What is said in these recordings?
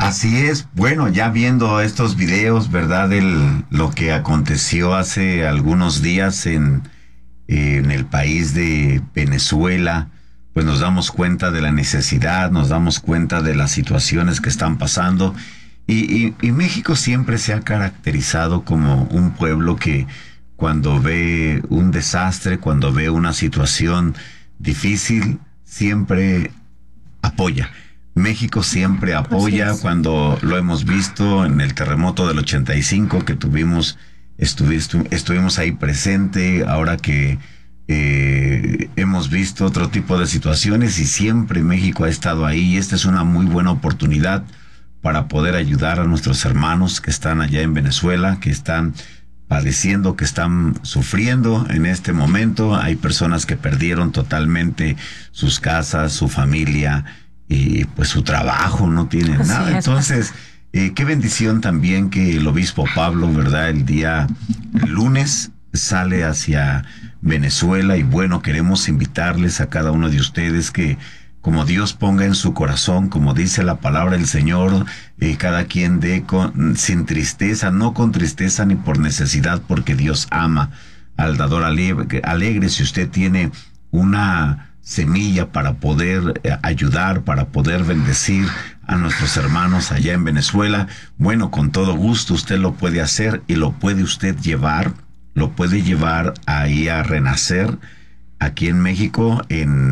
Así es. Bueno, ya viendo estos videos, ¿verdad? Lo que aconteció hace algunos días en el país de Venezuela, pues nos damos cuenta de la necesidad, nos damos cuenta de las situaciones que están pasando. Y México siempre se ha caracterizado como un pueblo que cuando ve un desastre, cuando ve una situación difícil, siempre apoya. México siempre apoya. Cuando lo hemos visto en el terremoto del 85 que estuvimos ahí presente, ahora que hemos visto otro tipo de situaciones y siempre México ha estado ahí, y esta es una muy buena oportunidad para poder ayudar a nuestros hermanos que están allá en Venezuela, que están padeciendo, que están sufriendo en este momento. Hay personas que perdieron totalmente sus casas, su familia y pues su trabajo, no tienen nada. Entonces, qué bendición también que el obispo Pablo, ¿verdad? El lunes sale hacia Venezuela, y bueno, queremos invitarles a cada uno de ustedes que, como Dios ponga en su corazón, como dice la palabra del Señor, cada quien dé sin tristeza, no con tristeza ni por necesidad, porque Dios ama al dador alegre. Si usted tiene una semilla para poder ayudar, para poder bendecir a nuestros hermanos allá en Venezuela, bueno, con todo gusto usted lo puede hacer, y lo puede usted llevar, ahí a Renacer, aquí en México,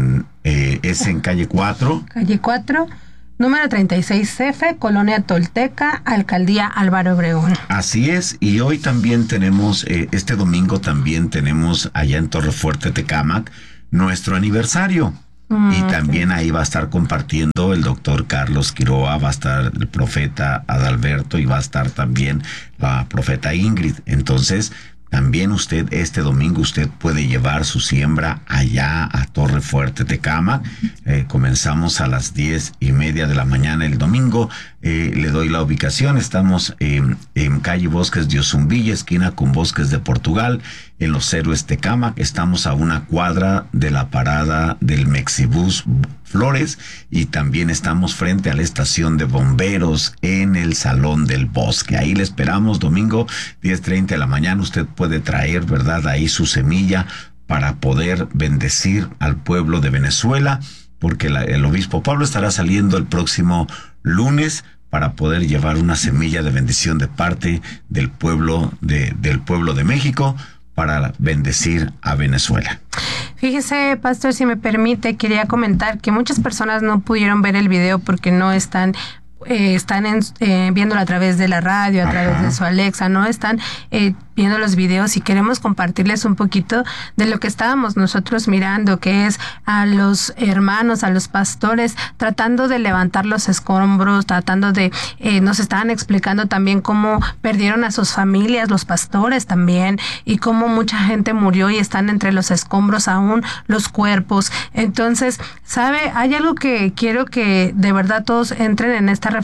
es en calle 4. Calle 4, número 36F, Colonia Tolteca, Alcaldía Álvaro Obregón. Así es, y hoy también tenemos, este domingo también tenemos allá en Torrefuerte, Tecámac, nuestro aniversario. Y también ahí va a estar compartiendo el doctor Carlos Quiroa, va a estar el profeta Adalberto, y va a estar también la profeta Ingrid. Entonces, también usted, este domingo, usted puede llevar su siembra allá a Torrefuerte, Tecámac. Comenzamos a las 10:30 de la mañana el domingo. Le doy la ubicación. Estamos en calle Bosques de Ozumbilla, esquina con Bosques de Portugal, en Los Héroes, Tecámac. Estamos a una cuadra de la parada del Mexibus Flores, y también estamos frente a la estación de bomberos en el Salón del Bosque. Ahí le esperamos domingo 10:30 de la mañana. Usted puede traer, ¿verdad?, ahí su semilla para poder bendecir al pueblo de Venezuela, porque el obispo Pablo estará saliendo el próximo lunes para poder llevar una semilla de bendición de parte del pueblo de México, para bendecir a Venezuela. Fíjese, pastor, si me permite, quería comentar que muchas personas no pudieron ver el video porque no están viéndolo a través de la radio, a través de su Alexa, no están viendo los videos, y queremos compartirles un poquito de lo que estábamos nosotros mirando, que es a los hermanos, a los pastores, tratando de levantar los escombros, tratando de, nos estaban explicando también cómo perdieron a sus familias, los pastores también, y cómo mucha gente murió y están entre los escombros aún los cuerpos. Entonces, ¿sabe? Hay algo que quiero que de verdad todos entremos en esta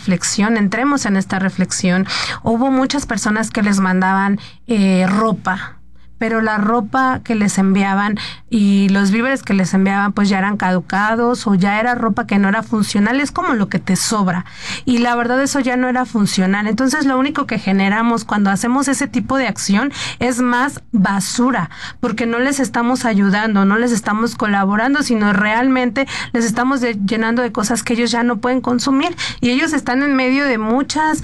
reflexión. Hubo muchas personas que les mandaban ropa, pero la ropa que les enviaban y los víveres que les enviaban pues ya eran caducados, o ya era ropa que no era funcional. Es como lo que te sobra, y la verdad eso ya no era funcional. Entonces lo único que generamos cuando hacemos ese tipo de acción es más basura, porque no les estamos ayudando, no les estamos colaborando, sino realmente les estamos llenando de cosas que ellos ya no pueden consumir, y ellos están en medio de muchas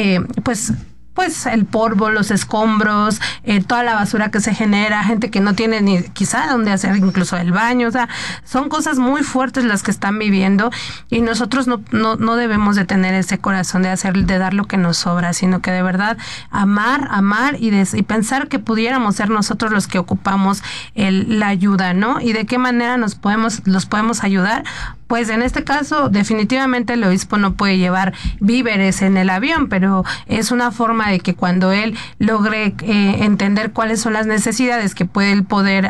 pues el polvo, los escombros, toda la basura que se genera, gente que no tiene ni quizá dónde hacer incluso el baño. O sea, son cosas muy fuertes las que están viviendo, y nosotros no debemos de tener ese corazón de dar lo que nos sobra, sino que de verdad amar y pensar que pudiéramos ser nosotros los que ocupamos la ayuda, ¿no? Y de qué manera los podemos ayudar. Pues en este caso definitivamente el obispo no puede llevar víveres en el avión, pero es una forma de que cuando él logre entender cuáles son las necesidades que puede él poder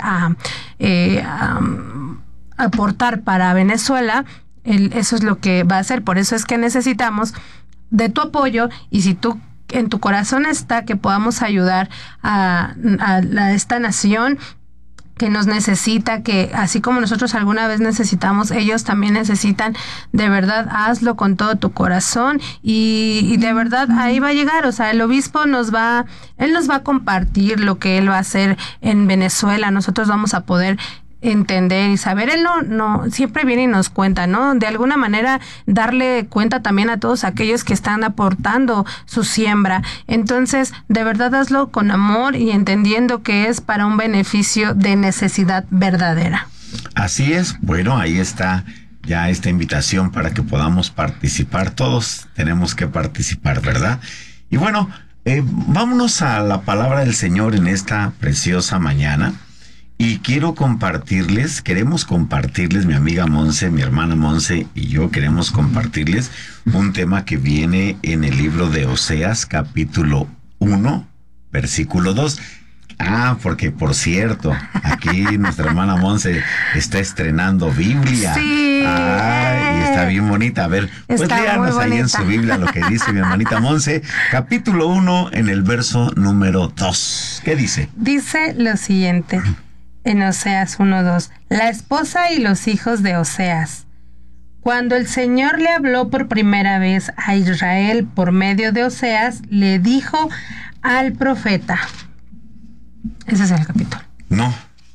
aportar para Venezuela, eso es lo que va a hacer. Por eso es que necesitamos de tu apoyo, y si tú en tu corazón está que podamos ayudar a esta nación, que nos necesita, que así como nosotros alguna vez necesitamos, ellos también necesitan. De verdad, hazlo con todo tu corazón y de verdad ahí va a llegar. O sea, el obispo él nos va a compartir lo que él va a hacer en Venezuela. Nosotros vamos a poder entender y saber. Él no siempre viene y nos cuenta, ¿no? De alguna manera darle cuenta también a todos aquellos que están aportando su siembra. Entonces, de verdad hazlo con amor y entendiendo que es para un beneficio de necesidad verdadera. Así es. Bueno, ahí está ya esta invitación para que podamos participar. Todos tenemos que participar, ¿verdad? Y bueno, vámonos a la palabra del Señor en esta preciosa mañana. Y queremos compartirles, mi amiga Monse, mi hermana Monse y yo queremos compartirles un tema que viene en el libro de Oseas, capítulo 1, versículo 2. Porque por cierto, aquí nuestra hermana Monse está estrenando Biblia. Sí. Y está bien bonita. A ver, pues léanos ahí en su Biblia lo que dice mi hermanita Monse, capítulo 1, en el verso número 2. ¿Qué dice? Dice lo siguiente. En Oseas 1:2, la esposa y los hijos de Oseas. Cuando el Señor le habló por primera vez a Israel por medio de Oseas, le dijo al profeta. Ese es el capítulo. No,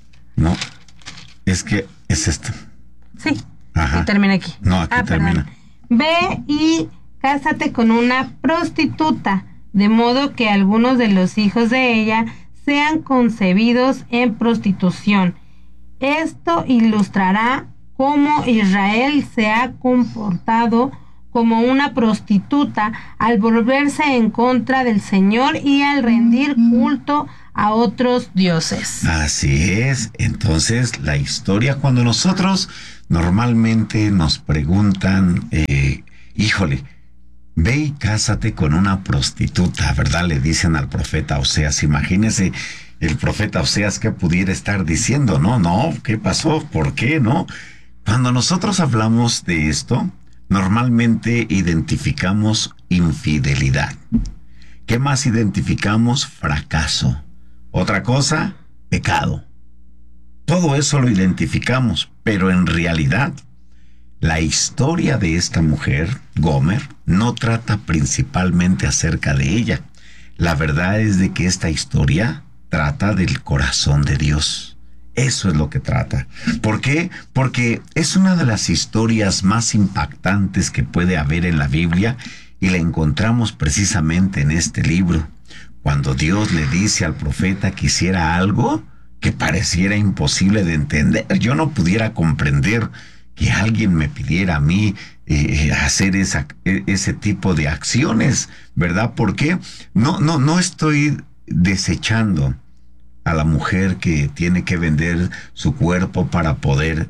es que es esto. Sí, ajá. Y termina aquí. No, aquí termina. Perdón. Ve y cásate con una prostituta, de modo que algunos de los hijos de ella sean concebidos en prostitución. Esto ilustrará cómo Israel se ha comportado como una prostituta al volverse en contra del Señor y al rendir culto a otros dioses. Así es. Entonces, la historia, cuando nosotros normalmente nos preguntan, híjole, ve y cásate con una prostituta, ¿verdad? Le dicen al profeta Oseas. Imagínese el profeta Oseas qué pudiera estar diciendo, ¿no? ¿Qué pasó? ¿Por qué? ¿No? Cuando nosotros hablamos de esto, normalmente identificamos infidelidad. ¿Qué más identificamos? Fracaso. Otra cosa, pecado. Todo eso lo identificamos, pero en realidad la historia de esta mujer, Gomer, no trata principalmente acerca de ella. La verdad es de que esta historia trata del corazón de Dios. Eso es lo que trata. ¿Por qué? Porque es una de las historias más impactantes que puede haber en la Biblia y la encontramos precisamente en este libro. Cuando Dios le dice al profeta que hiciera algo que pareciera imposible de entender, yo no pudiera comprender que alguien me pidiera a mí hacer ese tipo de acciones, ¿verdad? Porque no estoy desechando a la mujer que tiene que vender su cuerpo para poder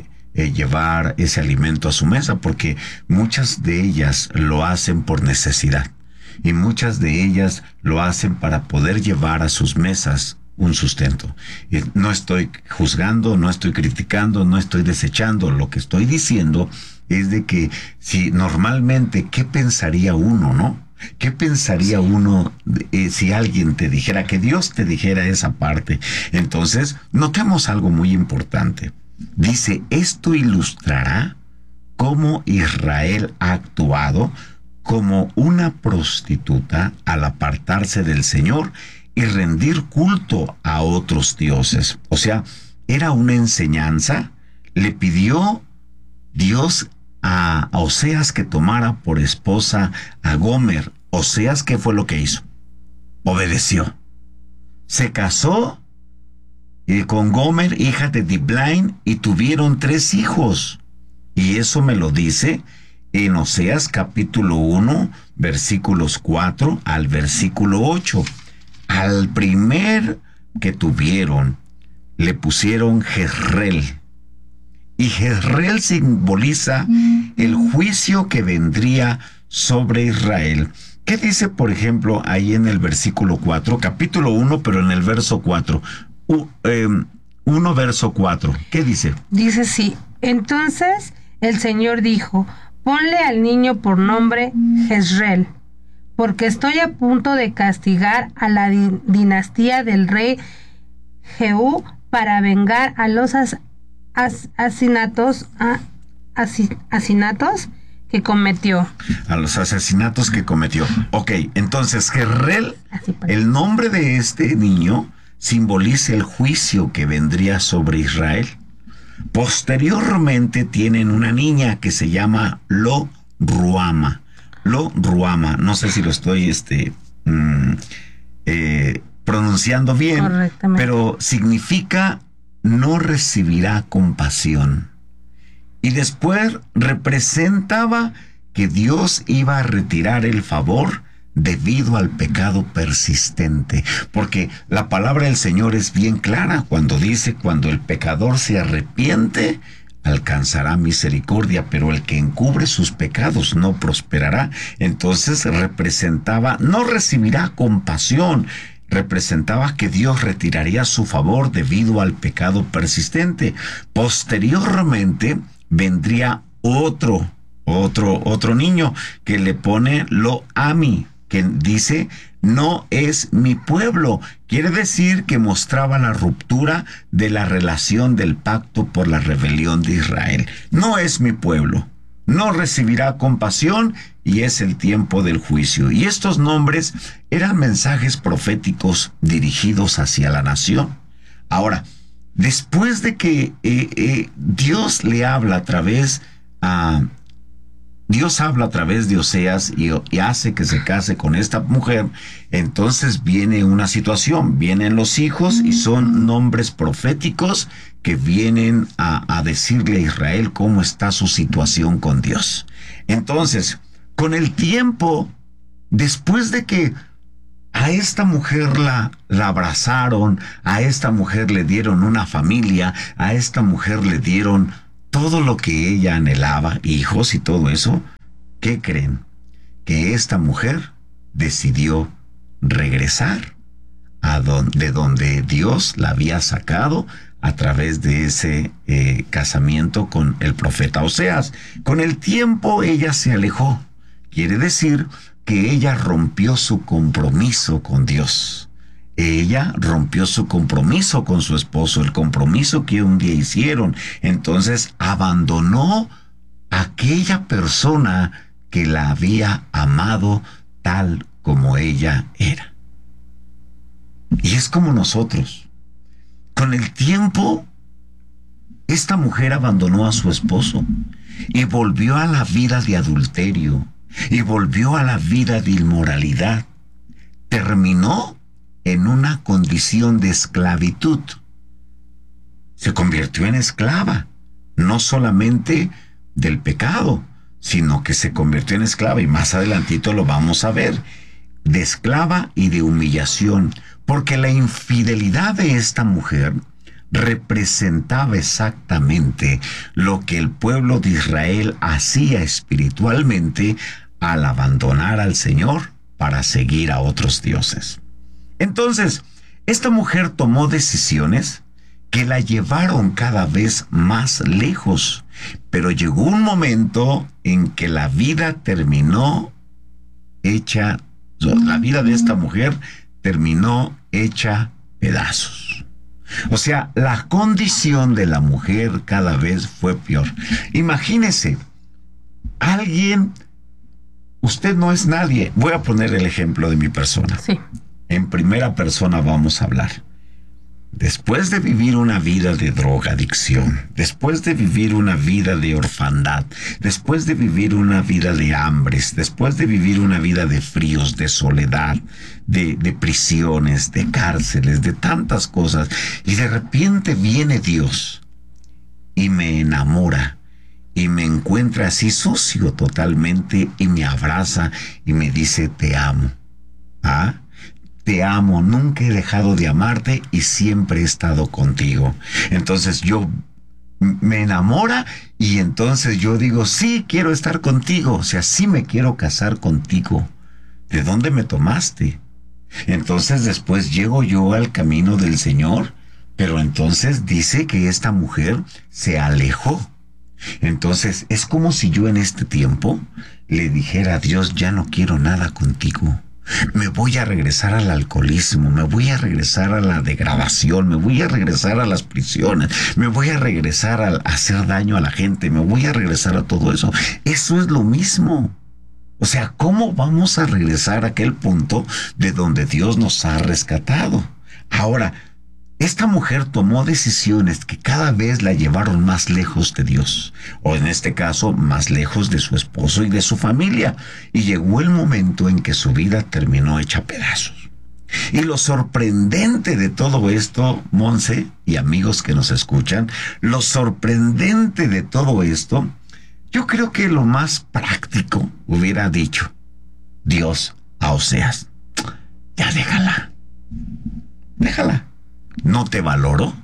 llevar ese alimento a su mesa, porque muchas de ellas lo hacen por necesidad y muchas de ellas lo hacen para poder llevar a sus mesas un sustento. No estoy juzgando, no estoy criticando, no estoy desechando. Lo que estoy diciendo es de que si normalmente, ¿qué pensaría uno, no? ¿Qué pensaría uno si alguien te dijera, que Dios te dijera esa parte? Entonces, notemos algo muy importante. Dice, esto ilustrará cómo Israel ha actuado como una prostituta al apartarse del Señor y rendir culto a otros dioses. O sea, era una enseñanza. Le pidió Dios a Oseas que tomara por esposa a Gomer. Oseas, ¿qué fue lo que hizo? Obedeció. Se casó con Gomer, hija de Diblaim, y tuvieron 3 hijos. Y eso me lo dice en Oseas capítulo 1, versículos 4 al versículo 8. Al primer que tuvieron le pusieron Jezreel. Y Jezreel simboliza el juicio que vendría sobre Israel. ¿Qué dice, por ejemplo, ahí en el versículo 4? Capítulo 1, pero en el verso 4. 1 verso 4. ¿Qué dice? Dice sí. Entonces el Señor dijo, ponle al niño por nombre Jezreel, porque estoy a punto de castigar a la dinastía del rey Jehú para vengar a los asesinatos que cometió. A los asesinatos que cometió. Ok, entonces Jezreel, el nombre de este niño, simboliza el juicio que vendría sobre Israel. Posteriormente tienen una niña que se llama Lo Ruama. Lo Ruama, no sé si lo estoy pronunciando bien, pero significa no recibirá compasión. Y después representaba que Dios iba a retirar el favor debido al pecado persistente. Porque la palabra del Señor es bien clara cuando dice, cuando el pecador se arrepiente, alcanzará misericordia, pero el que encubre sus pecados no prosperará. Entonces representaba, no recibirá compasión. Representaba que Dios retiraría su favor debido al pecado persistente. Posteriormente vendría otro niño que le pone Lo Ami, que dice, no es mi pueblo. Quiere decir que mostraba la ruptura de la relación del pacto por la rebelión de Israel. No es mi pueblo, no recibirá compasión y es el tiempo del juicio. Y estos nombres eran mensajes proféticos dirigidos hacia la nación. Ahora, después de que Dios habla a través de Oseas y hace que se case con esta mujer, entonces viene una situación, vienen los hijos y son nombres proféticos que vienen a decirle a Israel cómo está su situación con Dios. Entonces, con el tiempo, después de que a esta mujer la abrazaron, a esta mujer le dieron una familia, a esta mujer le dieron todo lo que ella anhelaba, hijos y todo eso, ¿qué creen? Que esta mujer decidió regresar de donde Dios la había sacado a través de ese casamiento con el profeta Oseas. Con el tiempo ella se alejó. Quiere decir que ella rompió su compromiso con Dios. Ella rompió su compromiso con su esposo, el compromiso que un día hicieron. Entonces abandonó a aquella persona que la había amado tal como ella era. Y es como nosotros. Con el tiempo, esta mujer abandonó a su esposo y volvió a la vida de adulterio y volvió a la vida de inmoralidad. Terminó en una condición de esclavitud. Se convirtió en esclava, no solamente del pecado, sino que se convirtió en esclava, y más adelantito lo vamos a ver, de esclava y de humillación, porque la infidelidad de esta mujer representaba exactamente lo que el pueblo de Israel hacía espiritualmente al abandonar al Señor para seguir a otros dioses. Entonces, esta mujer tomó decisiones que la llevaron cada vez más lejos, pero llegó un momento en que la vida de esta mujer terminó hecha pedazos. O sea, la condición de la mujer cada vez fue peor. Imagínese, usted no es nadie. Voy a poner el ejemplo de mi persona. Sí. En primera persona vamos a hablar. Después de vivir una vida de drogadicción, después de vivir una vida de orfandad, después de vivir una vida de hambres, después de vivir una vida de fríos, de soledad, de prisiones, de cárceles, de tantas cosas, y de repente viene Dios y me enamora y me encuentra así sucio totalmente y me abraza y me dice: te amo. ¿Ah? Te amo, nunca he dejado de amarte y siempre he estado contigo. Entonces me enamora y entonces yo digo: sí, quiero estar contigo, o sea, sí me quiero casar contigo. ¿De dónde me tomaste? Entonces después llego yo al camino del Señor, pero entonces dice que esta mujer se alejó. Entonces es como si yo en este tiempo le dijera a Dios: ya no quiero nada contigo. Me voy a regresar al alcoholismo, me voy a regresar a la degradación, me voy a regresar a las prisiones, me voy a regresar a hacer daño a la gente, me voy a regresar a todo eso. Eso es lo mismo. O sea, ¿cómo vamos a regresar a aquel punto de donde Dios nos ha rescatado? Ahora, esta mujer tomó decisiones que cada vez la llevaron más lejos de Dios, o en este caso, más lejos de su esposo y de su familia, y llegó el momento en que su vida terminó hecha pedazos. Y lo sorprendente de todo esto, Monse y amigos que nos escuchan, lo sorprendente de todo esto, yo creo que lo más práctico hubiera dicho Dios a Oseas: ya déjala. ¿No te valoró?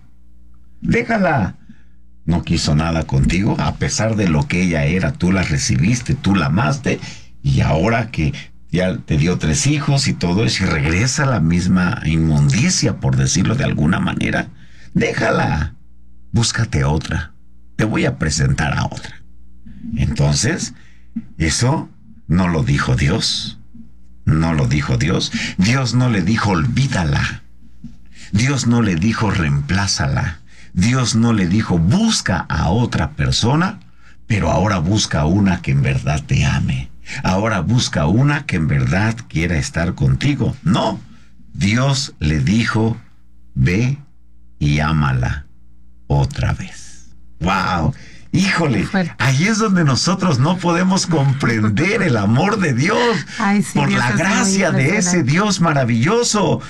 Déjala. No quiso nada contigo, a pesar de lo que ella era, tú la recibiste, tú la amaste, y ahora que ya te dio 3 hijos y todo eso, y regresa a la misma inmundicia, por decirlo de alguna manera, déjala. Búscate otra. Te voy a presentar a otra. Entonces, eso no lo dijo Dios. No lo dijo Dios. Dios no le dijo olvídala. Dios no le dijo reemplázala. Dios no le dijo busca a otra persona, pero ahora busca una que en verdad te ame. Ahora busca una que en verdad quiera estar contigo. No, Dios le dijo ve y ámala otra vez. ¡Wow! Híjole, ahí es donde nosotros no podemos comprender el amor de Dios. Ay, sí, por Dios la es gracia muy de ese Dios maravilloso.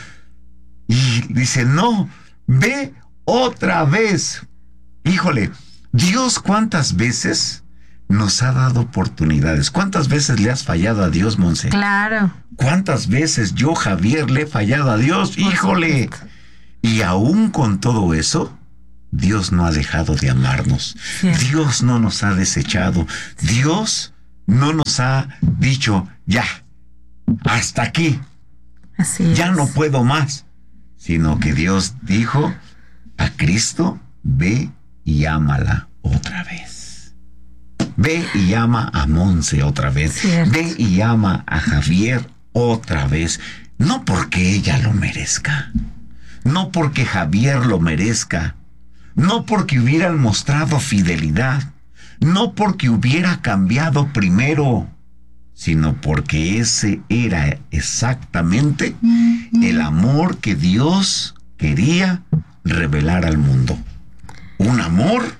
Y dice, no, ve otra vez. Híjole, Dios cuántas veces nos ha dado oportunidades. ¿Cuántas veces le has fallado a Dios, Monse? Claro. ¿Cuántas veces yo, Javier, le he fallado a Dios? Híjole. Y aún con todo eso, Dios no ha dejado de amarnos. Cierto. Dios no nos ha desechado. Dios no nos ha dicho, ya, hasta aquí. Así ya es. No puedo más. Sino que Dios dijo a Cristo, ve y ámala otra vez. Ve y ama a Monse otra vez. Cierto. Ve y ama a Javier otra vez. No porque ella lo merezca. No porque Javier lo merezca. No porque hubieran mostrado fidelidad. No porque hubiera cambiado primero. Sino porque ese era exactamente el amor que Dios quería revelar al mundo. Un amor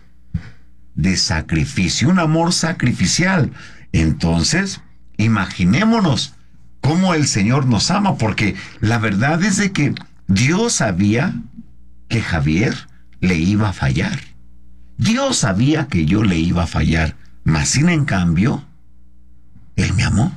de sacrificio, un amor sacrificial. Entonces, imaginémonos cómo el Señor nos ama, porque la verdad es de que Dios sabía que Javier le iba a fallar. Dios sabía que yo le iba a fallar, mas sin en cambio, Él me amó.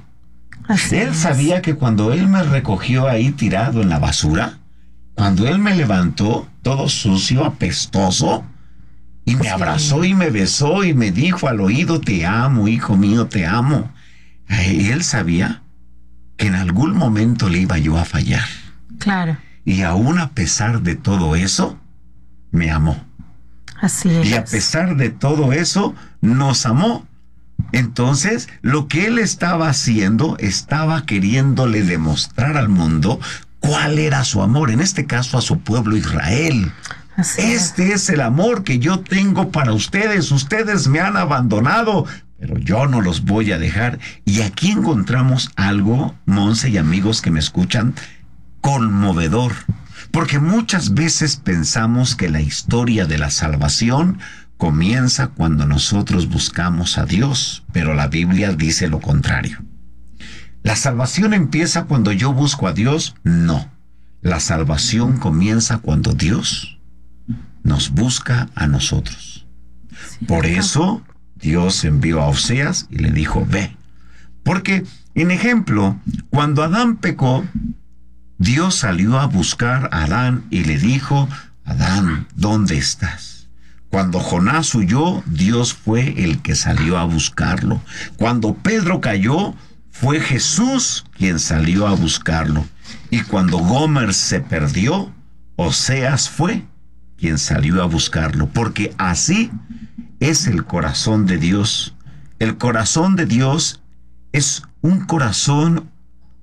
Él sabía que cuando Él me recogió ahí tirado en la basura, cuando Él me levantó todo sucio, apestoso, y me abrazó y me besó y me dijo al oído, te amo, hijo mío, te amo. Él sabía que en algún momento le iba yo a fallar. Claro. Y aún a pesar de todo eso, me amó. Así es. Y a pesar de todo eso, nos amó. Entonces, lo que Él estaba haciendo, estaba queriéndole demostrar al mundo cuál era su amor, en este caso a su pueblo Israel. Este es el amor que yo tengo para ustedes. Ustedes me han abandonado, pero yo no los voy a dejar. Y aquí encontramos algo, Monse y amigos que me escuchan, conmovedor. Porque muchas veces pensamos que la historia de la salvación comienza cuando nosotros buscamos a Dios, pero la Biblia dice lo contrario. ¿La salvación empieza cuando yo busco a Dios? No. La salvación comienza cuando Dios nos busca a nosotros. Por eso Dios envió a Oseas y le dijo, ve. Porque, en ejemplo, cuando Adán pecó, Dios salió a buscar a Adán y le dijo, Adán, ¿dónde estás? Cuando Jonás huyó, Dios fue el que salió a buscarlo. Cuando Pedro cayó, fue Jesús quien salió a buscarlo. Y cuando Gomer se perdió, Oseas fue quien salió a buscarlo. Porque así es el corazón de Dios. El corazón de Dios es un corazón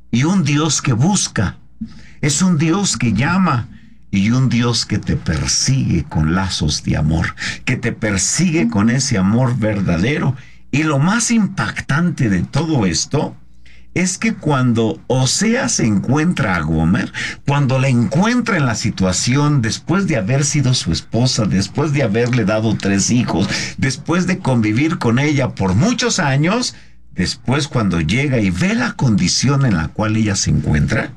y un Dios que busca. Es un Dios que llama y un Dios que te persigue con lazos de amor, que te persigue con ese amor verdadero. Y lo más impactante de todo esto es que cuando Oseas encuentra a Gomer, cuando la encuentra en la situación, después de haber sido su esposa, después de haberle dado 3 hijos, después de convivir con ella por muchos años, después cuando llega y ve la condición en la cual ella se encuentra,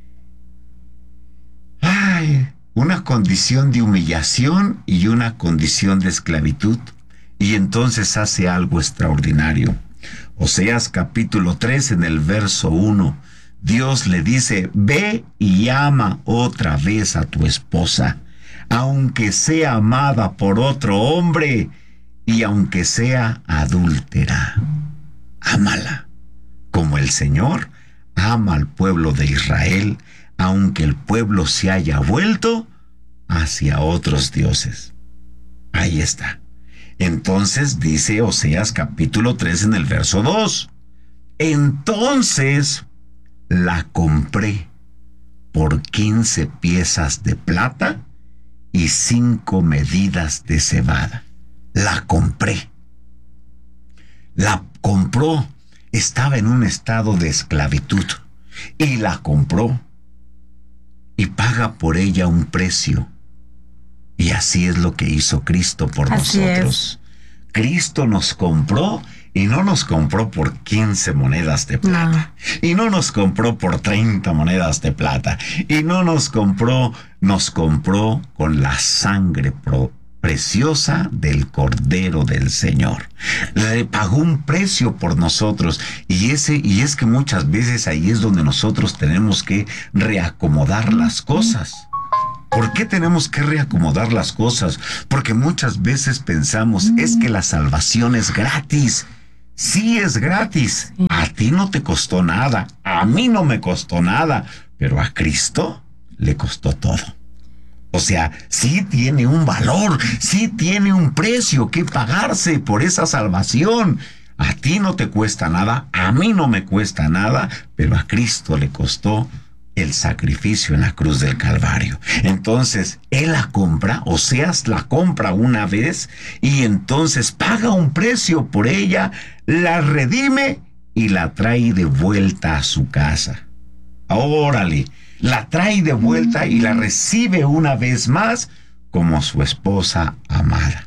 una condición de humillación y una condición de esclavitud, y entonces hace algo extraordinario. Oseas capítulo 3 en el verso 1, Dios le dice: ve y ama otra vez a tu esposa, aunque sea amada por otro hombre y aunque sea adúltera. Ámala, como el Señor ama al pueblo de Israel, aunque el pueblo se haya vuelto hacia otros dioses. Ahí está. Entonces dice Oseas capítulo 3 en el verso 2. Entonces la compré por 15 piezas de plata y 5 medidas de cebada. La compré. La compró. Estaba en un estado de esclavitud y la compró. Y paga por ella un precio. Y así es lo que hizo Cristo por nosotros. Cristo nos compró, y no nos compró por 15 monedas de plata. No. Y no nos compró por 30 monedas de plata. Y no nos compró con la sangre preciosa del Cordero del Señor. Le pagó un precio por nosotros, y es que muchas veces ahí es donde nosotros tenemos que reacomodar las cosas. ¿Por qué tenemos que reacomodar las cosas? Porque muchas veces pensamos, es que la salvación es gratis. Sí, es gratis. A ti no te costó nada, a mí no me costó nada, pero a Cristo le costó todo. O sea, sí tiene un valor, sí tiene un precio que pagarse por esa salvación. A ti no te cuesta nada, a mí no me cuesta nada, pero a Cristo le costó el sacrificio en la cruz del Calvario. Entonces, Él la compra, Oseas la compra una vez, y entonces paga un precio por ella, la redime y la trae de vuelta a su casa. Órale. La trae de vuelta y la recibe una vez más como su esposa amada.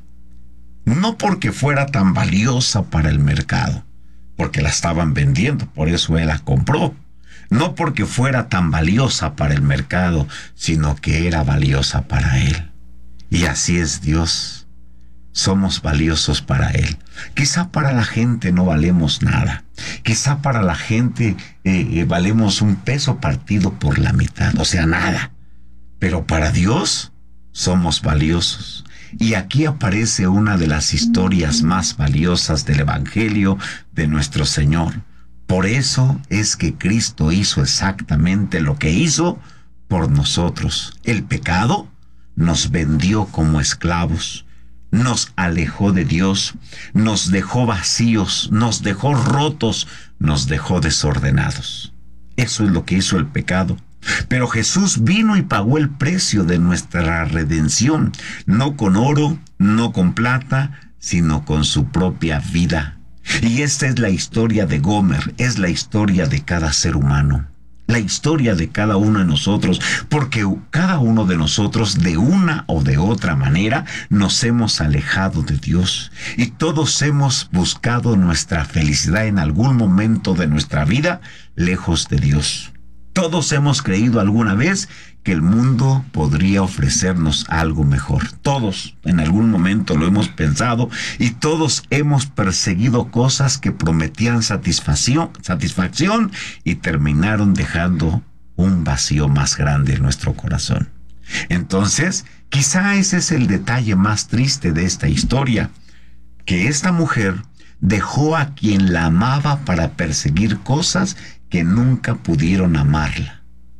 No porque fuera tan valiosa para el mercado, porque la estaban vendiendo, por eso él la compró. No porque fuera tan valiosa para el mercado, sino que era valiosa para él. Y así es Dios. Somos valiosos para Él. Quizá para la gente no valemos nada. Quizá para la gente valemos un peso partido por la mitad, o sea, nada. Pero para Dios somos valiosos. Y aquí aparece una de las historias más valiosas del Evangelio de nuestro Señor. Por eso es que Cristo hizo exactamente lo que hizo por nosotros. El pecado nos vendió como esclavos. Nos alejó de Dios, nos dejó vacíos, nos dejó rotos, nos dejó desordenados. Eso es lo que hizo el pecado. Pero Jesús vino y pagó el precio de nuestra redención, no con oro, no con plata, sino con su propia vida. Y esta es la historia de Gomer, es la historia de cada ser humano. La historia de cada uno de nosotros, porque cada uno de nosotros de una o de otra manera nos hemos alejado de Dios, y todos hemos buscado nuestra felicidad en algún momento de nuestra vida lejos de Dios. Todos hemos creído alguna vez que el mundo podría ofrecernos algo mejor. Todos en algún momento lo hemos pensado, y todos hemos perseguido cosas que prometían satisfacción y terminaron dejando un vacío más grande en nuestro corazón. Entonces, quizá ese es el detalle más triste de esta historia, que esta mujer dejó a quien la amaba para perseguir cosas que nunca pudieron amarla.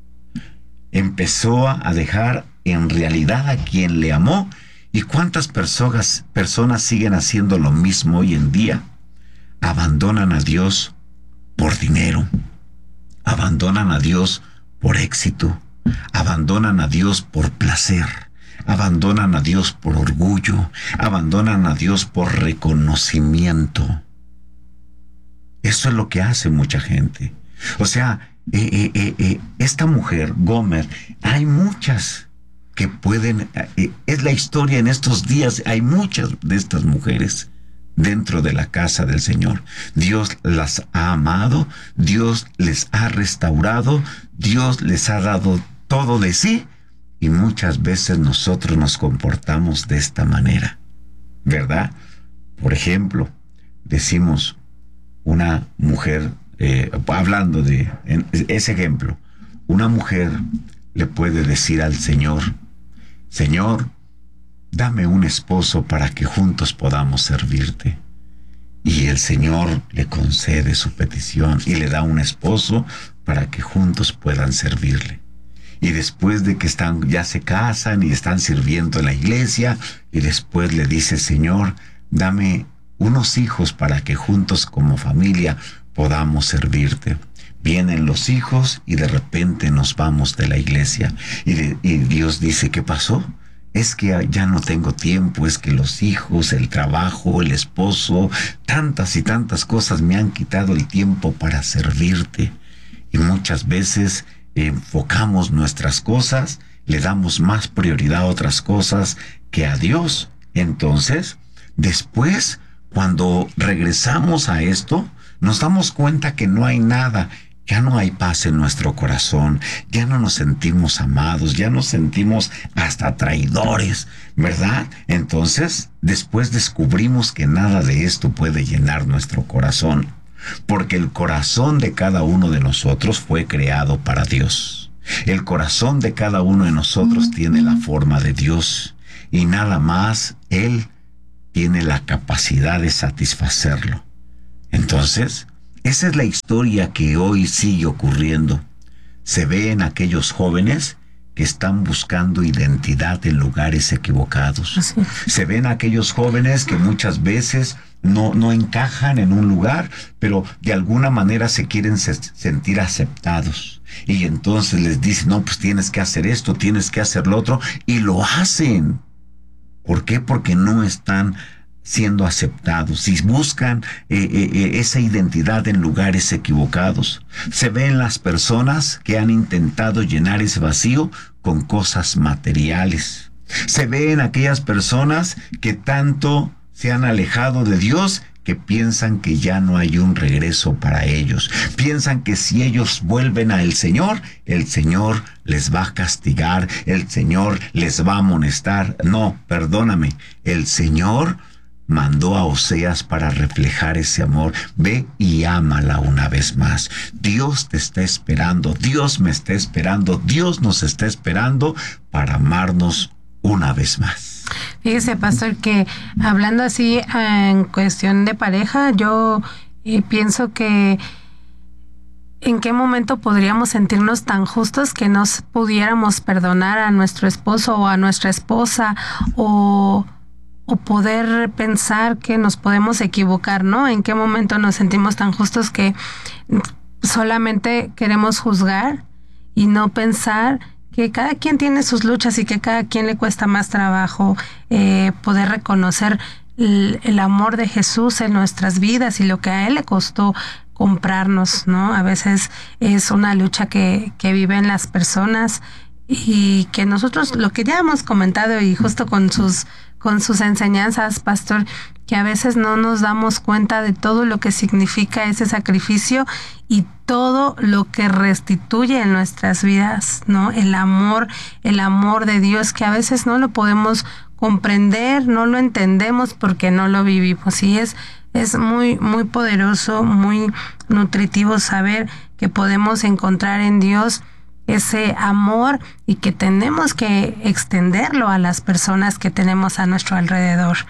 Empezó a dejar en realidad a quien le amó. ¿Y cuántas personas siguen haciendo lo mismo hoy en día? Abandonan a Dios por dinero, abandonan abandonan a Dios por éxito, abandonan a Dios por placer, abandonan a Dios por orgullo, abandonan a Dios por reconocimiento. Eso es lo que hace mucha gente. O sea, esta mujer, Gomer, hay muchas que pueden, es la historia en estos días, hay muchas de estas mujeres dentro de la casa del Señor. Dios las ha amado, Dios les ha restaurado, Dios les ha dado todo de sí, y muchas veces nosotros nos comportamos de esta manera, ¿verdad? Por ejemplo, decimos una mujer, hablando de ese ejemplo, una mujer le puede decir al Señor: Señor, dame un esposo para que juntos podamos servirte. Y el Señor le concede su petición y le da un esposo para que juntos puedan servirle. Y después de que ya se casan y están sirviendo en la iglesia, y después le dice: Señor, dame unos hijos para que juntos como familia podamos servirte. Vienen los hijos y de repente nos vamos de la iglesia. Y Dios dice: ¿qué pasó? Es que ya no tengo tiempo, es que los hijos, el trabajo, el esposo, tantas y tantas cosas me han quitado el tiempo para servirte. Y muchas veces enfocamos nuestras cosas, le damos más prioridad a otras cosas que a Dios. Entonces, después, cuando regresamos a esto, nos damos cuenta que no hay nada. Ya no hay paz en nuestro corazón, ya no nos sentimos amados, ya nos sentimos hasta traidores, ¿verdad? Entonces, después descubrimos que nada de esto puede llenar nuestro corazón, porque el corazón de cada uno de nosotros fue creado para Dios. El corazón de cada uno de nosotros tiene la forma de Dios, y nada más Él tiene la capacidad de satisfacerlo. Entonces, esa es la historia que hoy sigue ocurriendo. Se ve en aquellos jóvenes que están buscando identidad en lugares equivocados. Así. Se ven aquellos jóvenes que muchas veces no encajan en un lugar, pero de alguna manera se quieren sentir aceptados. Y entonces les dicen: no, pues tienes que hacer esto, tienes que hacer lo otro, y lo hacen. ¿Por qué? Porque no están siendo aceptados y buscan esa identidad en lugares equivocados. Se ven las personas que han intentado llenar ese vacío con cosas materiales. Se ven aquellas personas que tanto se han alejado de Dios que piensan que ya no hay un regreso para ellos. Piensan que si ellos vuelven al Señor, el Señor les va a castigar, el Señor les va a amonestar. No, perdóname, el Señor mandó a Oseas para reflejar ese amor. Ve y ámala una vez más. Dios te está esperando, Dios me está esperando, Dios nos está esperando para amarnos una vez más. Fíjese, pastor, que hablando así en cuestión de pareja, yo pienso que ¿en qué momento podríamos sentirnos tan justos que nos pudiéramos perdonar a nuestro esposo o a nuestra esposa, o poder pensar que nos podemos equivocar, ¿no? ¿En qué momento nos sentimos tan justos que solamente queremos juzgar y no pensar que cada quien tiene sus luchas y que cada quien le cuesta más trabajo poder reconocer el amor de Jesús en nuestras vidas y lo que a Él le costó comprarnos, ¿no? A veces es una lucha que viven las personas y que nosotros, lo que ya hemos comentado y justo con sus enseñanzas, pastor, que a veces no nos damos cuenta de todo lo que significa ese sacrificio y todo lo que restituye en nuestras vidas, ¿no? El amor de Dios, que a veces no lo podemos comprender, no lo entendemos porque no lo vivimos. Y es muy, muy poderoso, muy nutritivo saber que podemos encontrar en Dios ese amor y que tenemos que extenderlo a las personas que tenemos a nuestro alrededor.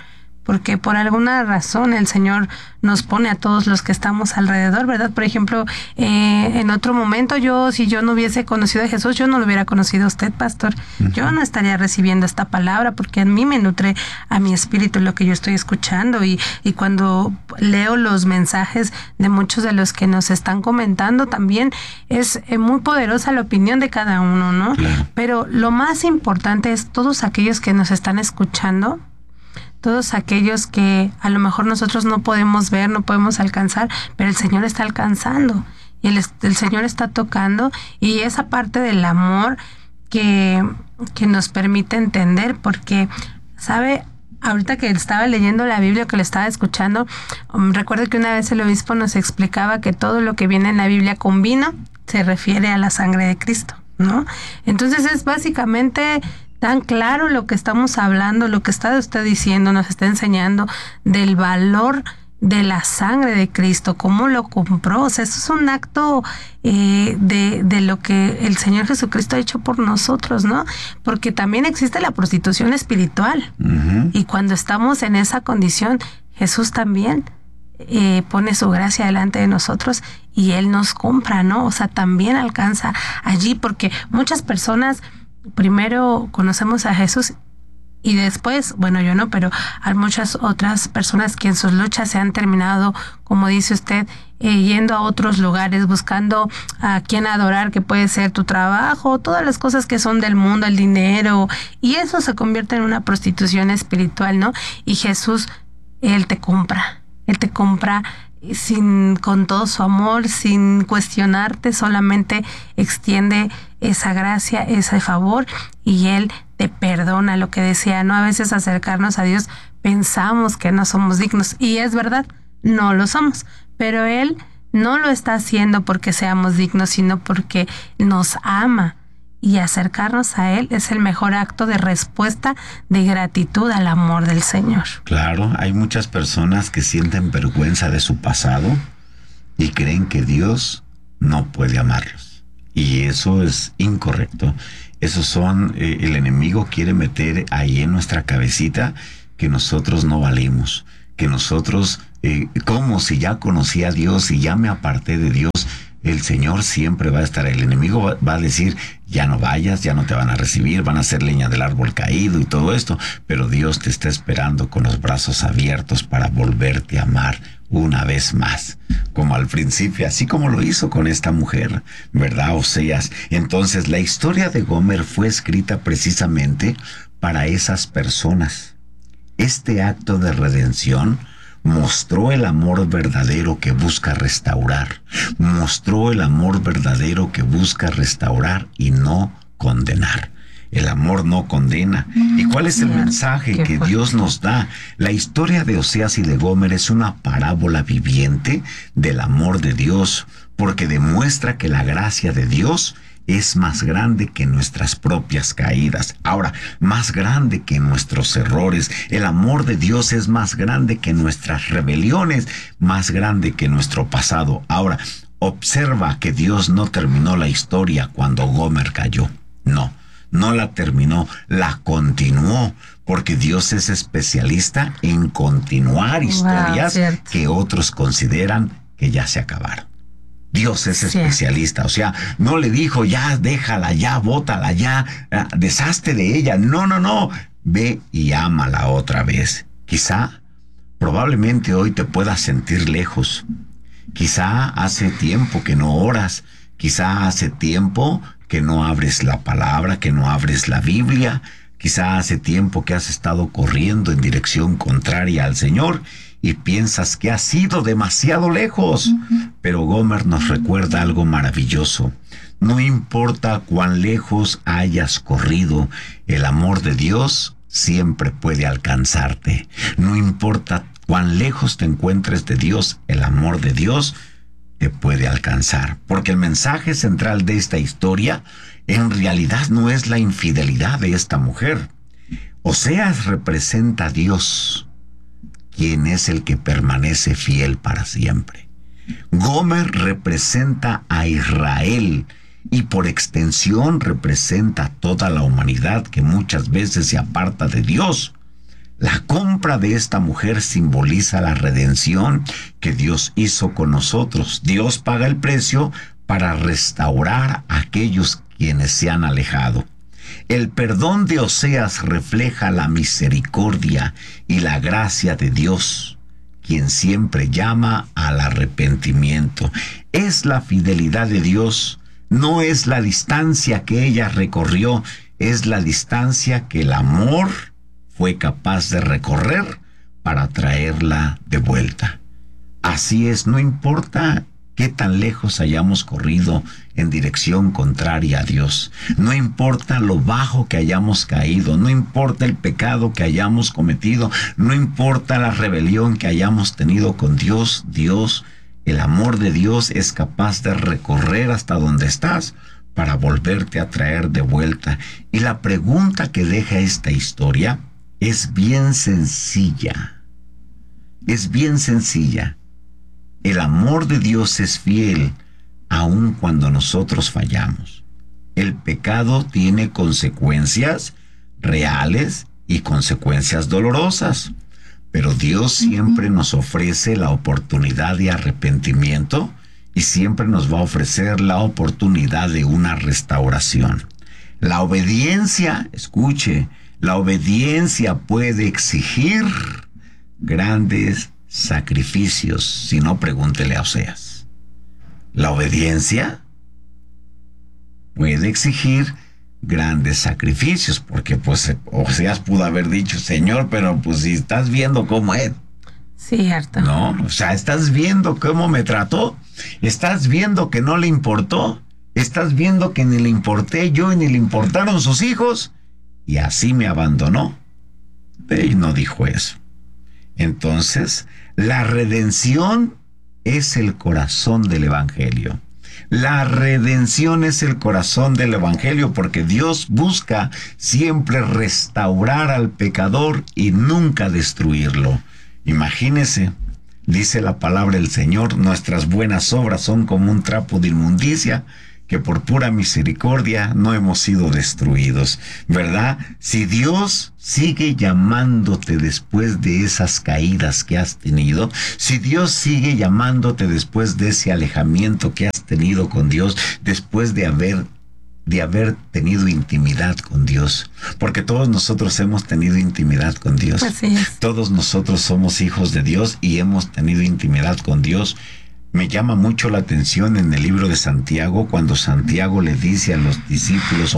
porque por alguna razón el Señor nos pone a todos los que estamos alrededor, ¿verdad? Por ejemplo, en otro momento si yo no hubiese conocido a Jesús, yo no lo hubiera conocido a usted, pastor. Yo no estaría recibiendo esta palabra, porque a mí me nutre a mi espíritu lo que yo estoy escuchando, y cuando leo los mensajes de muchos de los que nos están comentando, también es muy poderosa la opinión de cada uno, ¿no? Claro. Pero lo más importante es todos aquellos que nos están escuchando, todos aquellos que a lo mejor nosotros no podemos ver, no podemos alcanzar, pero el Señor está alcanzando, y el Señor está tocando, y esa parte del amor que nos permite entender, porque, ¿sabe? Ahorita que estaba leyendo la Biblia, que lo estaba escuchando, recuerdo que una vez el obispo nos explicaba que todo lo que viene en la Biblia con vino se refiere a la sangre de Cristo, ¿no? Entonces es básicamente tan claro lo que estamos hablando, lo que está usted diciendo, nos está enseñando del valor de la sangre de Cristo, cómo lo compró. O sea, eso es un acto de lo que el Señor Jesucristo ha hecho por nosotros, ¿no? Porque también existe la prostitución espiritual. Y cuando estamos en esa condición, Jesús también pone su gracia delante de nosotros y Él nos compra, ¿no? O sea, también alcanza allí, porque muchas personas primero conocemos a Jesús y después, bueno, yo no, pero hay muchas otras personas que en sus luchas se han terminado, como dice usted, yendo a otros lugares, buscando a quién adorar, que puede ser tu trabajo, todas las cosas que son del mundo, el dinero, y eso se convierte en una prostitución espiritual, ¿no? Y Jesús, Él te compra con todo su amor, sin cuestionarte, solamente extiende esa gracia, ese favor, y Él te perdona. Lo que decía, ¿no? A veces acercarnos a Dios pensamos que no somos dignos, y es verdad, no lo somos, pero Él no lo está haciendo porque seamos dignos, sino porque nos ama. Y acercarnos a Él es el mejor acto de respuesta de gratitud al amor del Señor. Claro, hay muchas personas que sienten vergüenza de su pasado y creen que Dios no puede amarlos. Y eso es incorrecto. Esos son, el enemigo quiere meter ahí en nuestra cabecita que nosotros no valemos, que nosotros, como si ya conocí a Dios y ya me aparté de Dios. El Señor siempre va a estar, el enemigo va a decir, ya no vayas, ya no te van a recibir, van a hacer leña del árbol caído y todo esto, pero Dios te está esperando con los brazos abiertos para volverte a amar una vez más, como al principio, así como lo hizo con esta mujer, ¿verdad, Oseas? Entonces la historia de Gomer fue escrita precisamente para esas personas. Este acto de redención mostró el amor verdadero que busca restaurar. Mostró el amor verdadero que busca restaurar y no condenar. El amor no condena. ¿Y cuál es el mensaje que Dios nos da? La historia de Oseas y de Gomer es una parábola viviente del amor de Dios, porque demuestra que la gracia de Dios es más grande que nuestras propias caídas. Ahora, más grande que nuestros errores. El amor de Dios es más grande que nuestras rebeliones, más grande que nuestro pasado. Ahora, observa que Dios no terminó la historia cuando Gomer cayó. No la terminó, la continuó, porque Dios es especialista en continuar historias que otros consideran que ya se acabaron. Dios es especialista, o sea, no le dijo, ya déjala, ya bótala, ya deshazte de ella. No, ve y ámala otra vez. Quizá, probablemente hoy te puedas sentir lejos. Quizá hace tiempo que no oras, quizá hace tiempo que no abres la palabra, que no abres la Biblia, quizá hace tiempo que has estado corriendo en dirección contraria al Señor y piensas que has ido demasiado lejos. Pero Gomer nos recuerda algo maravilloso. No importa cuán lejos hayas corrido, el amor de Dios siempre puede alcanzarte. No importa cuán lejos te encuentres de Dios, el amor de Dios te puede alcanzar. Porque el mensaje central de esta historia en realidad no es la infidelidad de esta mujer. Oseas representa a Dios, quien es el que permanece fiel para siempre. Gomer representa a Israel y por extensión representa a toda la humanidad que muchas veces se aparta de Dios. La compra de esta mujer simboliza la redención que Dios hizo con nosotros. Dios paga el precio para restaurar a aquellos quienes se han alejado. El perdón de Oseas refleja la misericordia y la gracia de Dios, quien siempre llama al arrepentimiento. Es la fidelidad de Dios, no es la distancia que ella recorrió, es la distancia que el amor fue capaz de recorrer para traerla de vuelta. Así es, no importa qué tan lejos hayamos corrido en dirección contraria a Dios, no importa lo bajo que hayamos caído, no importa el pecado que hayamos cometido, no importa la rebelión que hayamos tenido con Dios, el amor de Dios es capaz de recorrer hasta donde estás para volverte a traer de vuelta. Y la pregunta que deja esta historia es bien sencilla. Es bien sencilla. El amor de Dios es fiel aun cuando nosotros fallamos. El pecado tiene consecuencias reales y consecuencias dolorosas, pero Dios siempre nos ofrece la oportunidad de arrepentimiento y siempre nos va a ofrecer la oportunidad de una restauración. La obediencia, escuche, la obediencia puede exigir grandes sacrificios, si no, pregúntele a Oseas. La obediencia puede exigir grandes sacrificios, porque pues Oseas pudo haber dicho, Señor, pero pues si estás viendo cómo es. Cierto. No, o sea, estás viendo cómo me trató, estás viendo que no le importó, estás viendo que ni le importé yo ni le importaron sus hijos, y así me abandonó. Él no dijo eso. Entonces, la redención es el corazón del Evangelio. La redención es el corazón del Evangelio porque Dios busca siempre restaurar al pecador y nunca destruirlo. Imagínese, dice la palabra del Señor, nuestras buenas obras son como un trapo de inmundicia, que por pura misericordia no hemos sido destruidos, ¿verdad? Si Dios sigue llamándote después de esas caídas que has tenido, si Dios sigue llamándote después de ese alejamiento que has tenido con Dios, después de haber tenido intimidad con Dios, porque todos nosotros hemos tenido intimidad con Dios. Así es. Todos nosotros somos hijos de Dios y hemos tenido intimidad con Dios. Me llama mucho la atención en el libro de Santiago, cuando Santiago le dice a los discípulos,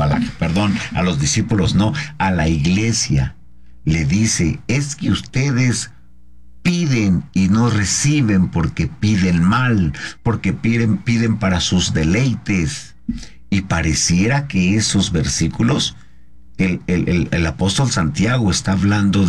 a la iglesia, le dice, es que ustedes piden y no reciben porque piden mal, porque piden para sus deleites. Y pareciera que esos versículos, el apóstol Santiago está hablando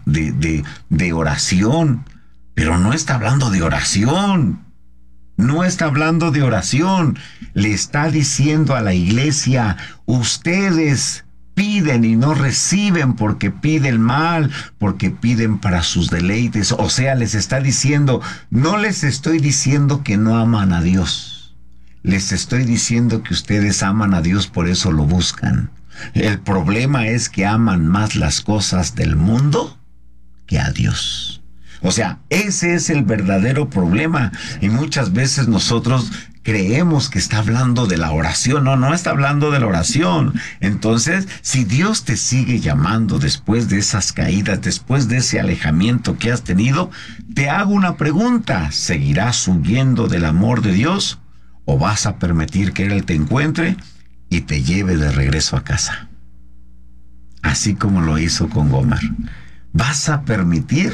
de oración, pero no está hablando de oración. No está hablando de oración, le está diciendo a la iglesia, ustedes piden y no reciben porque piden mal, porque piden para sus deleites. O sea, les está diciendo, no les estoy diciendo que no aman a Dios, les estoy diciendo que ustedes aman a Dios, por eso lo buscan. El problema es que aman más las cosas del mundo que a Dios. O sea, ese es el verdadero problema. Y muchas veces nosotros creemos que está hablando de la oración. No está hablando de la oración. Entonces, si Dios te sigue llamando después de esas caídas, después de ese alejamiento que has tenido, te hago una pregunta. ¿Seguirás huyendo del amor de Dios? ¿O vas a permitir que Él te encuentre y te lleve de regreso a casa? Así como lo hizo con Gomer. ¿Vas a permitir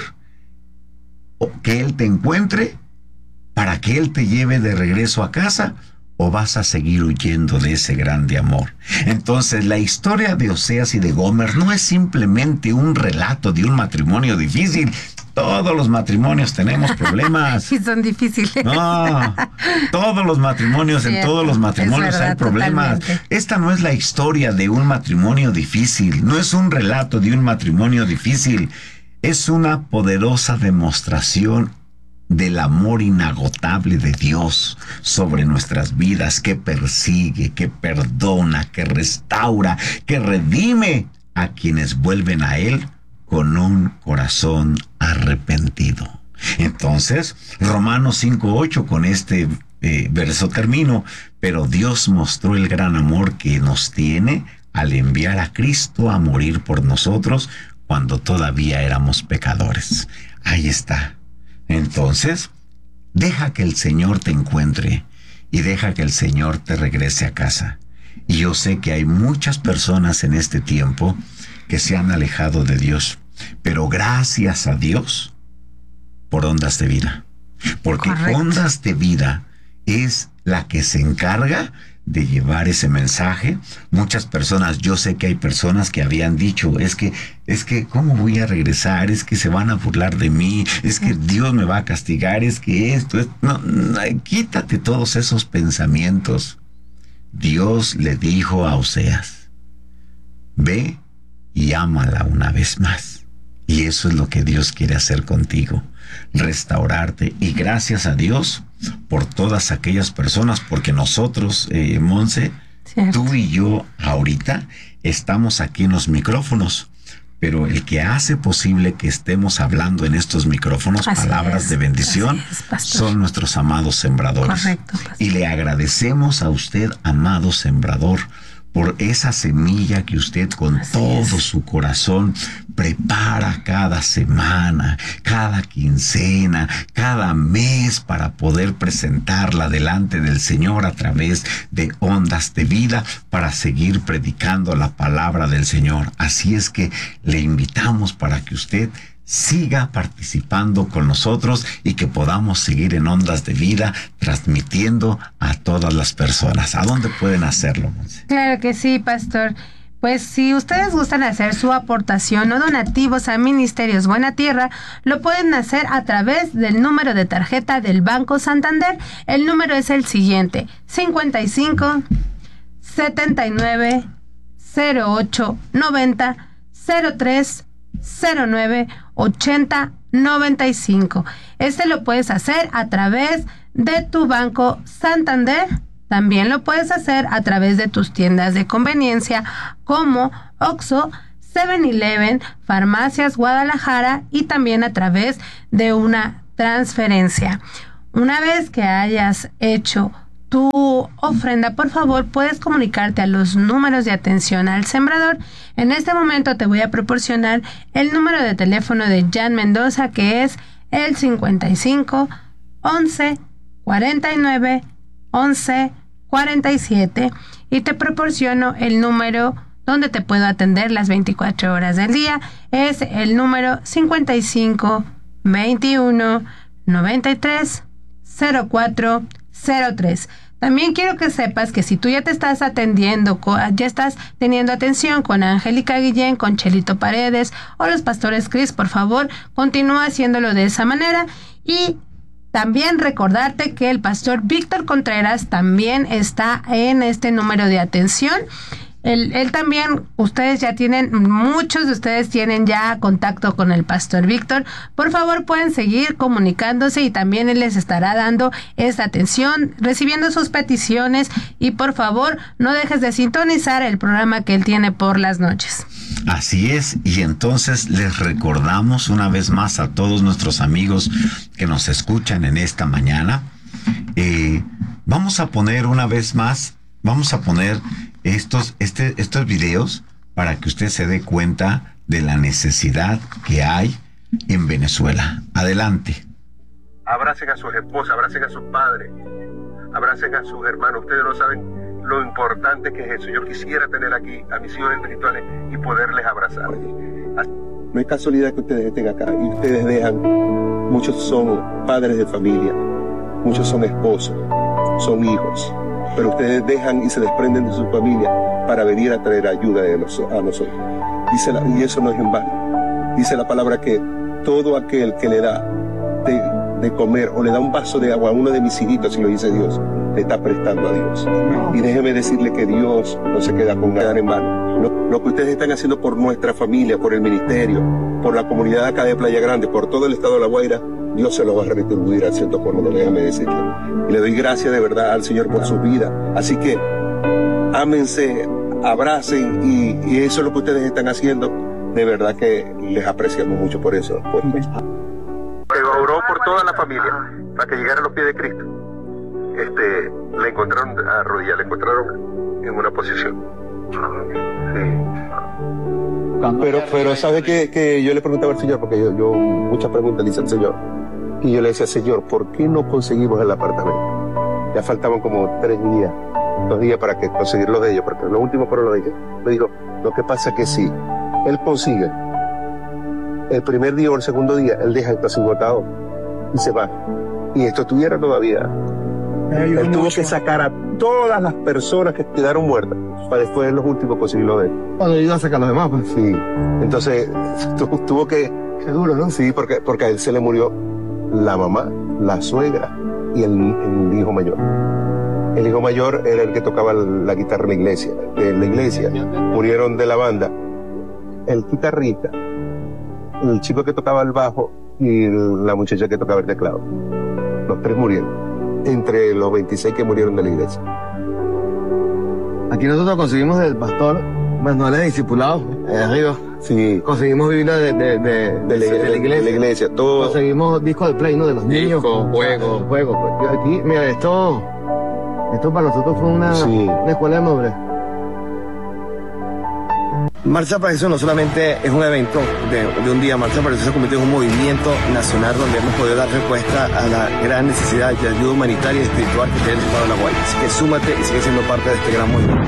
que Él te encuentre para que Él te lleve de regreso a casa, o vas a seguir huyendo de ese grande amor? Entonces, la historia de Oseas y de Gomer no es simplemente un relato de un matrimonio difícil. Todos los matrimonios tenemos problemas. Y son difíciles. No, todos los matrimonios, sí, en todos los matrimonios verdad, hay problemas. Totalmente. Esta no es la historia de un matrimonio difícil, no es un relato de un matrimonio difícil. Es una poderosa demostración del amor inagotable de Dios sobre nuestras vidas, que persigue, que perdona, que restaura, que redime a quienes vuelven a Él con un corazón arrepentido. Entonces, Romanos 5:8, con este verso termino. Pero Dios mostró el gran amor que nos tiene al enviar a Cristo a morir por nosotros cuando todavía éramos pecadores. Ahí está. Entonces, deja que el Señor te encuentre y deja que el Señor te regrese a casa. Y yo sé que hay muchas personas en este tiempo que se han alejado de Dios, pero gracias a Dios por Ondas de Vida. Porque Correcto. Ondas de Vida es la que se encarga de llevar ese mensaje. Muchas personas, yo sé que hay personas que habían dicho, es que, ¿cómo voy a regresar? Es que se van a burlar de mí, es que Dios me va a castigar, es que esto, no, quítate todos esos pensamientos. Dios le dijo a Oseas, ve y ámala una vez más. Y eso es lo que Dios quiere hacer contigo, restaurarte. Y gracias a Dios por todas aquellas personas, porque nosotros, Monse, Cierto. tú y yo ahorita estamos aquí en los micrófonos, pero el que hace posible que estemos hablando en estos micrófonos Así palabras es, de bendición así es, pastor. son nuestros amados sembradores. Correcto, pastor. Y le agradecemos a usted, amado sembrador, por esa semilla que usted con Así todo es. su corazón prepara cada semana, cada quincena, cada mes para poder presentarla delante del Señor a través de Ondas de Vida para seguir predicando la palabra del Señor. Así es que le invitamos para que usted siga participando con nosotros y que podamos seguir en Ondas de Vida transmitiendo a todas las personas. ¿A dónde pueden hacerlo, Monse? Claro que sí, pastor. Pues si ustedes gustan hacer su aportación o donativos a Ministerios Buena Tierra, lo pueden hacer a través del número de tarjeta del Banco Santander. El número es el siguiente: 55 79 08 90 03 09 80 95. Este lo puedes hacer a través de tu Banco Santander. También lo puedes hacer a través de tus tiendas de conveniencia como Oxxo, 7-Eleven, Farmacias Guadalajara y también a través de una transferencia. Una vez que hayas hecho tu ofrenda, por favor, puedes comunicarte a los números de atención al sembrador. En este momento te voy a proporcionar el número de teléfono de Jan Mendoza, que es el 55 11 49 11 47, y te proporciono el número donde te puedo atender las 24 horas del día. Es el número 55 21 93 04 03. También quiero que sepas que si tú ya te estás atendiendo, ya estás teniendo atención con Angélica Guillén, con Chelito Paredes o los pastores Cris, por favor, continúa haciéndolo de esa manera. Y también recordarte que el pastor Víctor Contreras también está en este número de atención. Él también, ustedes ya tienen, muchos de ustedes tienen ya contacto con el pastor Víctor. Por favor, pueden seguir comunicándose y también él les estará dando esta atención, recibiendo sus peticiones. Y por favor, no dejes de sintonizar el programa que él tiene por las noches. Así es, y entonces les recordamos una vez más a todos nuestros amigos que nos escuchan en esta mañana. Vamos a poner una vez más, estos videos para que usted se dé cuenta de la necesidad que hay en Venezuela. Adelante. Abracen a sus esposas, abracen a sus padres, abracen a sus hermanos. Ustedes no saben lo importante que es eso. Yo quisiera tener aquí a mis hijos espirituales y poderles abrazar. No es casualidad que ustedes estén acá y ustedes dejan, muchos son padres de familia, muchos son esposos, son hijos, pero ustedes dejan y se desprenden de su familia para venir a traer ayuda a nosotros. Y eso no es en vano. Dice la palabra que todo aquel que le da de comer o le da un vaso de agua a uno de mis hijitos, si lo dice Dios, le está prestando a Dios. Y déjeme decirle que Dios no se queda con nada en vano. Lo que ustedes están haciendo por nuestra familia, por el ministerio, por la comunidad acá de Playa Grande, por todo el estado de La Guaira, Dios se lo va a retribuir al 100%, déjame decirle. Y le doy gracias de verdad al Señor por su vida. Así que ámense, abracen, y eso es lo que ustedes están haciendo. de verdad que les apreciamos mucho por eso. Oró por toda la familia para que llegara a los pies de Cristo. Le encontraron arrodillada, le encontraron en una posición. Sí. Pero ¿sabe que yo le preguntaba al Señor? Porque yo muchas preguntas le hice al Señor. Y yo le decía, Señor, ¿por qué no conseguimos el apartamento? Ya faltaban como 2 días para que conseguir los de ellos, porque lo último fueron los de ellos. Me dijo, lo que pasa es que sí, él consigue. El primer día o el segundo día, él deja esto así botado y se va. Y esto estuviera todavía. Él tuvo que sacar a todas las personas que quedaron muertas para después en los últimos conseguirlo de él. Cuando iba a sacar los demás, pues. Sí. Entonces, tuvo que... Qué duro, ¿no? Sí, porque a él se le murió la mamá, la suegra y el hijo mayor. El hijo mayor era el que tocaba la guitarra en la iglesia. En la iglesia murieron de la banda el guitarrista, el chico que tocaba el bajo y la muchacha que tocaba el teclado. Los 3 murieron, entre los 26 que murieron de la iglesia. Aquí nosotros conseguimos del pastor Manuel discipulado, arriba. Sí. Conseguimos Biblia de la iglesia. Todo. Conseguimos discos de Play, ¿no? De los niños. Juegos. Pues aquí, mira, esto para nosotros fue una escuela de madurez. Marcha para Jesús no solamente es un evento de un día, Marcha para Jesús se convirtió en un movimiento nacional donde hemos podido dar respuesta a la gran necesidad de ayuda humanitaria y espiritual que tiene el Estado de La Guaira. Así que súmate y sigue siendo parte de este gran movimiento.